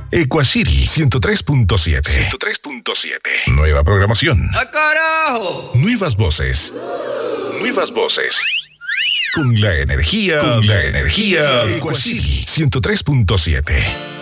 Equashiri 103.7. 103.7. Nueva programación. ¡Ah, carajo! Nuevas voces. Nuevas voces. Con la energía de Equashiri 103.7.